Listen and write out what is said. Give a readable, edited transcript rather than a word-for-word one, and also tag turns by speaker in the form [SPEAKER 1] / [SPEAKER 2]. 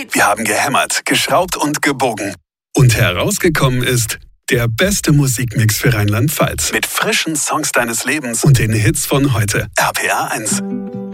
[SPEAKER 1] Wir haben gehämmert, geschraubt und gebogen. Und herausgekommen ist der beste Musikmix für Rheinland-Pfalz. Mit frischen Songs deines Lebens und den Hits von heute. RPR 1.